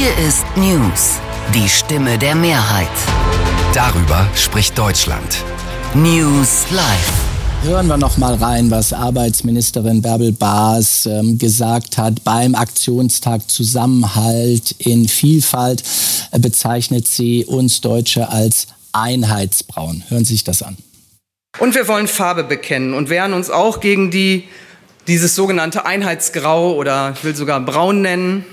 Hier ist News, die Stimme der Mehrheit. Darüber spricht Deutschland. News Live. Hören wir noch mal rein, was Arbeitsministerin Bärbel Baas gesagt hat beim Aktionstag Zusammenhalt in Vielfalt. Bezeichnet sie uns Deutsche als Einheitsbraun. Hören Sie sich das an. Und wir wollen Farbe bekennen und wehren uns auch gegen dieses sogenannte Einheitsgrau oder ich will sogar Braun nennen.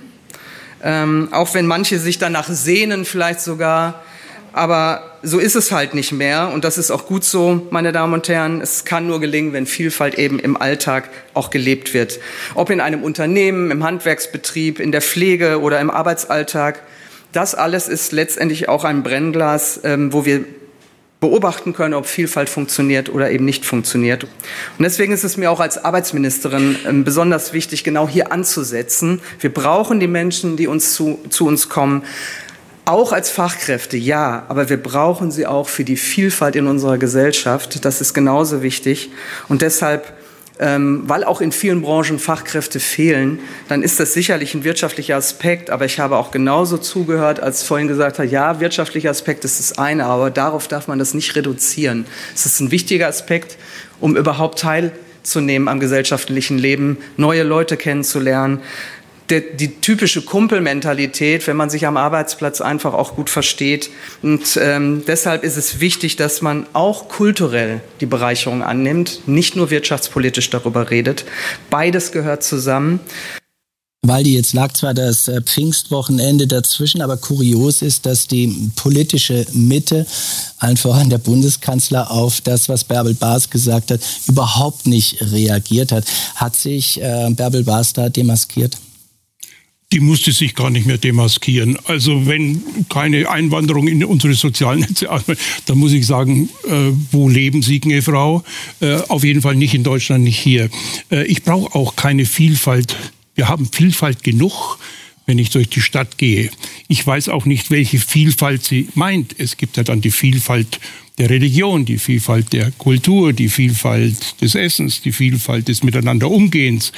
Auch wenn manche sich danach sehnen vielleicht sogar. Aber so ist es halt nicht mehr und das ist auch gut so, meine Damen und Herren. Es kann nur gelingen, wenn Vielfalt eben im Alltag auch gelebt wird. Ob in einem Unternehmen, im Handwerksbetrieb, in der Pflege oder im Arbeitsalltag. Das alles ist letztendlich auch ein Brennglas, wo wir beobachten können, ob Vielfalt funktioniert oder eben nicht funktioniert. Und deswegen ist es mir auch als Arbeitsministerin besonders wichtig, genau hier anzusetzen. Wir brauchen die Menschen, die zu uns kommen. Auch als Fachkräfte, ja, aber wir brauchen sie auch für die Vielfalt in unserer Gesellschaft. Das ist genauso wichtig. Und deshalb, weil auch in vielen Branchen Fachkräfte fehlen, dann ist das sicherlich ein wirtschaftlicher Aspekt. Aber ich habe auch genauso zugehört, als vorhin gesagt hat, ja, wirtschaftlicher Aspekt ist das eine, aber darauf darf man das nicht reduzieren. Es ist ein wichtiger Aspekt, um überhaupt teilzunehmen am gesellschaftlichen Leben, neue Leute kennenzulernen. Die typische Kumpelmentalität, wenn man sich am Arbeitsplatz einfach auch gut versteht. Und deshalb ist es wichtig, dass man auch kulturell die Bereicherung annimmt, nicht nur wirtschaftspolitisch darüber redet. Beides gehört zusammen. Waldi, jetzt lag zwar das Pfingstwochenende dazwischen, aber kurios ist, dass die politische Mitte, allen voran der Bundeskanzler, auf das, was Bärbel Baas gesagt hat, überhaupt nicht reagiert hat. Hat sich Bärbel Baas da demaskiert? Die musste sich gar nicht mehr demaskieren. Also wenn keine Einwanderung in unsere sozialen Netze, dann muss ich sagen, wo leben Sie, gnädige Frau? Auf jeden Fall nicht in Deutschland, nicht hier. Ich brauche auch keine Vielfalt. Wir haben Vielfalt genug, wenn ich durch die Stadt gehe. Ich weiß auch nicht, welche Vielfalt sie meint. Es gibt ja dann die Vielfalt der Religion, die Vielfalt der Kultur, die Vielfalt des Essens, die Vielfalt des Miteinanderumgehens.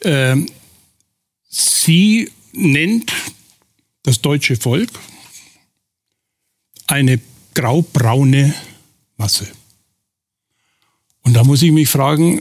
Sie nennt das deutsche Volk eine graubraune Masse. Und da muss ich mich fragen,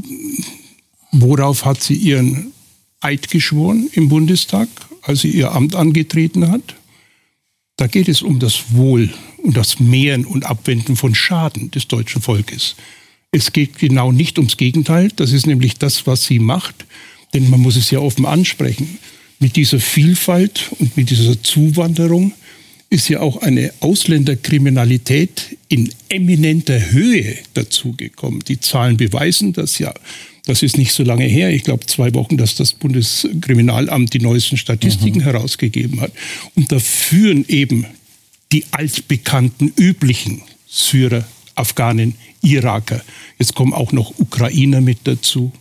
worauf hat sie ihren Eid geschworen im Bundestag, als sie ihr Amt angetreten hat? Da geht es um das Wohl und das Mehren und Abwenden von Schaden des deutschen Volkes. Es geht genau nicht ums Gegenteil, das ist nämlich das, was sie macht. Denn man muss es ja offen ansprechen. Mit dieser Vielfalt und mit dieser Zuwanderung ist ja auch eine Ausländerkriminalität in eminenter Höhe dazugekommen. Die Zahlen beweisen das ja. Das ist nicht so lange her. Ich glaube 2 Wochen, dass das Bundeskriminalamt die neuesten Statistiken herausgegeben hat. Und da führen eben die altbekannten, üblichen Syrer, Afghanen, Iraker. Jetzt kommen auch noch Ukrainer mit dazu.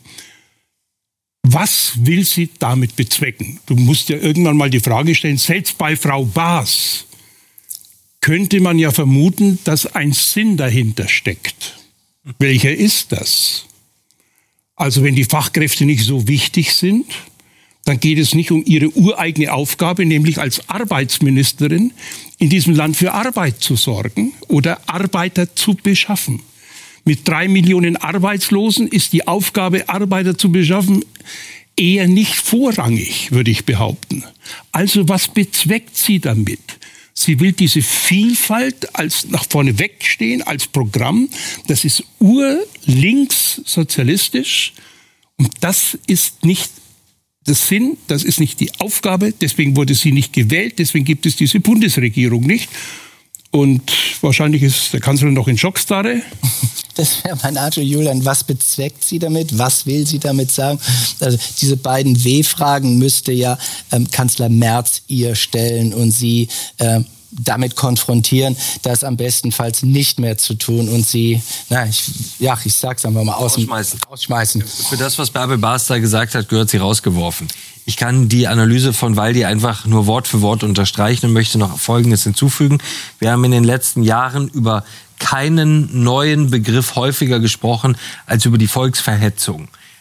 Was will sie damit bezwecken? Du musst ja irgendwann mal die Frage stellen, selbst bei Frau Baas könnte man ja vermuten, dass ein Sinn dahinter steckt. Welcher ist das? Also wenn die Fachkräfte nicht so wichtig sind, dann geht es nicht um ihre ureigene Aufgabe, nämlich als Arbeitsministerin in diesem Land für Arbeit zu sorgen oder Arbeiter zu beschaffen. Mit 3 Millionen Arbeitslosen ist die Aufgabe, Arbeiter zu beschaffen, eher nicht vorrangig, würde ich behaupten. Also was bezweckt sie damit? Sie will diese Vielfalt als nach vorne wegstehen, als Programm. Das ist urlinks sozialistisch. Und das ist nicht der Sinn, das ist nicht die Aufgabe. Deswegen wurde sie nicht gewählt, deswegen gibt es diese Bundesregierung nicht. Und wahrscheinlich ist der Kanzler noch in Schockstarre. Das wäre mein Anschluss, Julian. Was bezweckt sie damit? Was will sie damit sagen? Also diese beiden W-Fragen müsste ja Kanzler Merz ihr stellen und sie damit konfrontieren, das am bestenfalls nicht mehr zu tun und sie, ich sag's einfach mal, ausschmeißen. Für das, was Bärbel Baas da gesagt hat, gehört sie rausgeworfen. Ich kann die Analyse von Waldi einfach nur Wort für Wort unterstreichen und möchte noch Folgendes hinzufügen. Wir haben in den letzten Jahren über keinen neuen Begriff häufiger gesprochen als über die Volksverhetzung.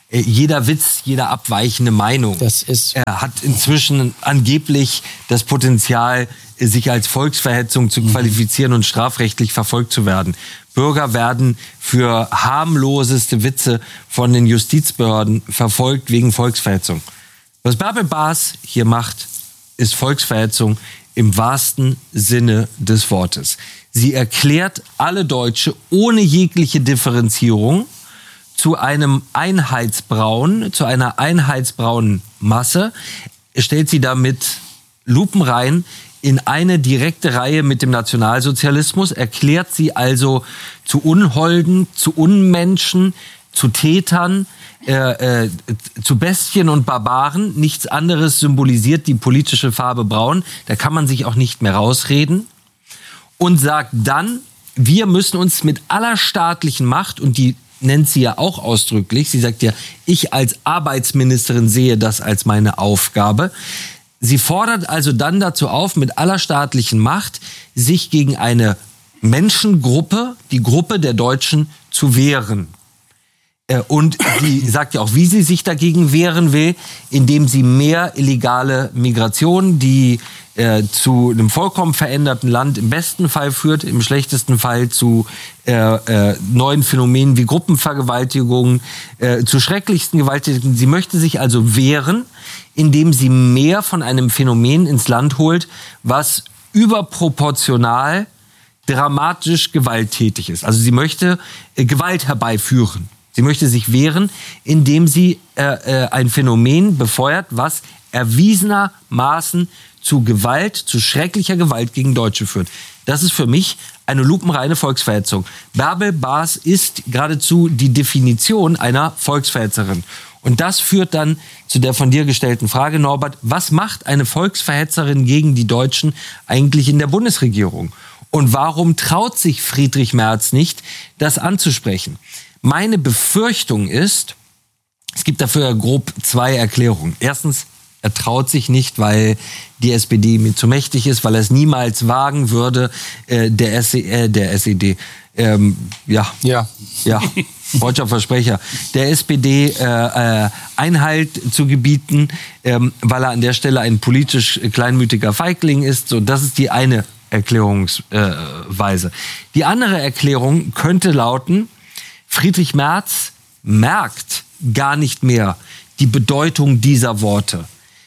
jeder Witz, jeder abweichende Meinung hat inzwischen angeblich das Potenzial, sich als Volksverhetzung zu qualifizieren und strafrechtlich verfolgt zu werden. Bürger werden für harmloseste Witze von den Justizbehörden verfolgt wegen Volksverhetzung. Was Bärbel Baas hier macht, ist Volksverhetzung im wahrsten Sinne des Wortes. Sie erklärt alle Deutsche ohne jegliche Differenzierung zu einer einheitsbraunen Masse, stellt sie damit lupenrein in eine direkte Reihe mit dem Nationalsozialismus, erklärt sie also zu Unholden, zu Unmenschen, zu Tätern, zu Bestien und Barbaren. Nichts anderes symbolisiert die politische Farbe Braun. Da kann man sich auch nicht mehr rausreden. Und sagt dann, wir müssen uns mit aller staatlichen Macht, und die nennt sie ja auch ausdrücklich, sie sagt ja, ich als Arbeitsministerin sehe das als meine Aufgabe. Sie fordert also dann dazu auf, mit aller staatlichen Macht sich gegen eine Menschengruppe, die Gruppe der Deutschen, zu wehren. Und sie sagt ja auch, wie sie sich dagegen wehren will, indem sie mehr illegale Migration, die zu einem vollkommen veränderten Land im besten Fall führt, im schlechtesten Fall zu neuen Phänomenen wie Gruppenvergewaltigungen, zu schrecklichsten Gewalttätigkeiten. Sie möchte sich also wehren, indem sie mehr von einem Phänomen ins Land holt, was überproportional dramatisch gewalttätig ist. Also sie möchte Gewalt herbeiführen. Sie möchte sich wehren, indem sie ein Phänomen befeuert, was erwiesenermaßen zu Gewalt, zu schrecklicher Gewalt gegen Deutsche führt. Das ist für mich eine lupenreine Volksverhetzung. Bärbel Baas ist geradezu die Definition einer Volksverhetzerin. Und das führt dann zu der von dir gestellten Frage, Norbert, was macht eine Volksverhetzerin gegen die Deutschen eigentlich in der Bundesregierung? Und warum traut sich Friedrich Merz nicht, das anzusprechen? Meine Befürchtung ist, es gibt dafür grob zwei Erklärungen. Erstens, er traut sich nicht, weil die SPD ihm zu mächtig ist, weil er es niemals wagen würde, der SED, deutscher Versprecher, der SPD Einhalt zu gebieten, weil er an der Stelle ein politisch kleinmütiger Feigling ist. So, das ist die eine Erklärungsweise. Die andere Erklärung könnte lauten, Friedrich Merz merkt gar nicht mehr die Bedeutung dieser Worte.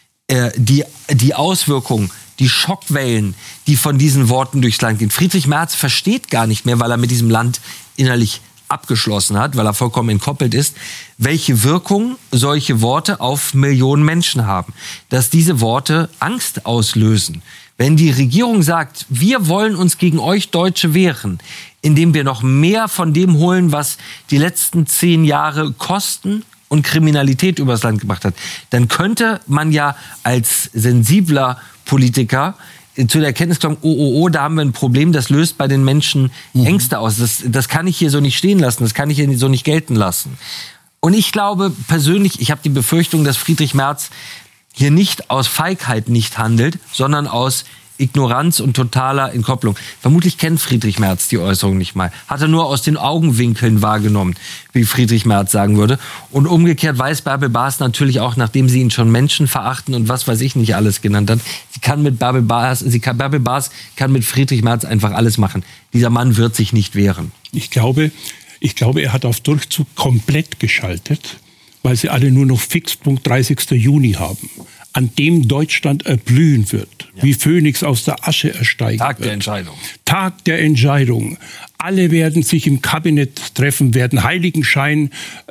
Die Auswirkungen, die Schockwellen, die von diesen Worten durchs Land gehen. Friedrich Merz versteht gar nicht mehr, weil er mit diesem Land innerlich abgeschlossen hat, weil er vollkommen entkoppelt ist, welche Wirkung solche Worte auf Millionen Menschen haben. Dass diese Worte Angst auslösen. Wenn die Regierung sagt, wir wollen uns gegen euch Deutsche wehren, indem wir noch mehr von dem holen, was die letzten 10 Jahre Kosten und Kriminalität übers Land gebracht hat, dann könnte man ja als sensibler Politiker zu der Erkenntnis kommen, da haben wir ein Problem, das löst bei den Menschen Ängste aus. Das kann ich hier so nicht stehen lassen, das kann ich hier so nicht gelten lassen. Und ich glaube persönlich, ich habe die Befürchtung, dass Friedrich Merz hier nicht aus Feigheit nicht handelt, sondern aus Ignoranz und totaler Entkopplung. Vermutlich kennt Friedrich Merz die Äußerung nicht mal. Hat er nur aus den Augenwinkeln wahrgenommen, wie Friedrich Merz sagen würde. Und umgekehrt weiß Bärbel Baas natürlich auch, nachdem sie ihn schon Menschen verachten und was weiß ich nicht alles genannt hat, Bärbel Baas kann mit Friedrich Merz einfach alles machen. Dieser Mann wird sich nicht wehren. Ich glaube, er hat auf Durchzug komplett geschaltet, weil sie alle nur noch Fixpunkt 30. Juni haben, an dem Deutschland erblühen wird, wie Phönix aus der Asche ersteigen wird. Tag der Entscheidung. Tag der Entscheidung. Alle werden sich im Kabinett treffen, werden Heiligenschein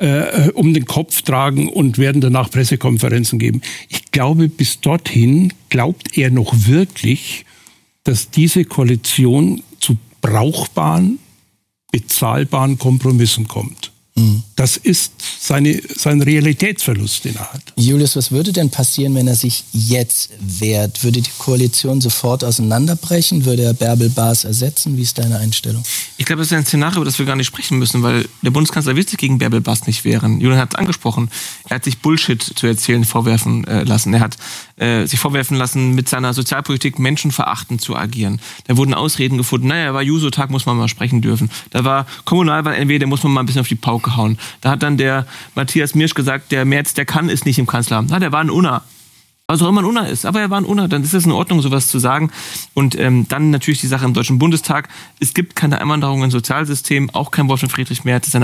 um den Kopf tragen und werden danach Pressekonferenzen geben. Ich glaube, bis dorthin glaubt er noch wirklich, dass diese Koalition zu brauchbaren, bezahlbaren Kompromissen kommt. Das ist sein Realitätsverlust, den er hat. Julius, was würde denn passieren, wenn er sich jetzt wehrt? Würde die Koalition sofort auseinanderbrechen? Würde er Bärbel Baas ersetzen? Wie ist deine Einstellung? Ich glaube, das ist ein Szenario, über das wir gar nicht sprechen müssen, weil der Bundeskanzler wird sich gegen Bärbel Baas nicht wehren. Julian hat es angesprochen. Er hat sich Bullshit zu erzählen vorwerfen lassen. Er hat sich vorwerfen lassen, mit seiner Sozialpolitik menschenverachtend zu agieren. Da wurden Ausreden gefunden. Naja, war Juso-Tag, muss man mal sprechen dürfen. Da war Kommunalwahl NRW, da muss man mal ein bisschen auf die Pauke hauen. Da hat dann der Matthias Mirsch gesagt, der Merz, der kann es nicht im Kanzleramt. Na, der war ein Unna. Was auch immer ein Unna ist. Aber er war ein Unna. Dann ist es in Ordnung, sowas zu sagen. Und dann natürlich die Sache im Deutschen Bundestag. Es gibt keine Einwanderung ins Sozialsystem, auch kein Wort von Friedrich Merz. Das ist eine